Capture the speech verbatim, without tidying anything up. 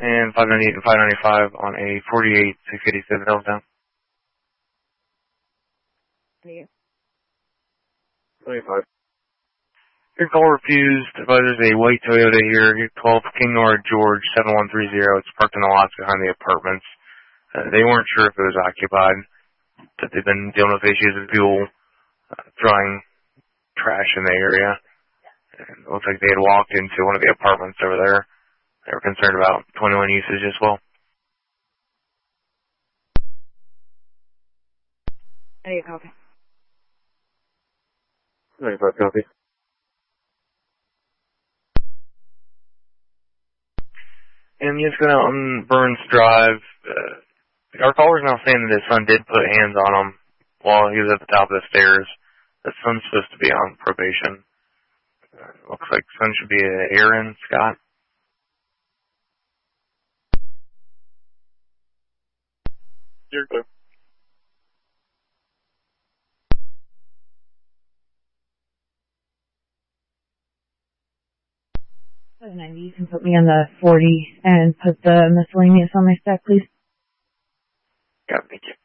and five ninety-eight and five ninety-five on a forty-eight six eighty-seven Hilltown. twenty-five. Your call refused, but there's a white Toyota here, twelve King Nora George seven one three zero. It's parked in the lots behind the apartments. Uh, they weren't sure if it was occupied, but they've been dealing with issues with fuel, uh, throwing trash in the area. And it looks like they had walked into one of the apartments over there. They were concerned about twenty-one usage as well. Hey, copy. ninety-five copy. And just going out on Burns Drive, uh, our caller's now saying that his son did put hands on him while he was at the top of the stairs. The son's supposed to be on probation. Uh, looks like son should be Aaron Scott. You're clear. ninety, you can put me on the forty and put the miscellaneous on my stack, please. Got it, thank you.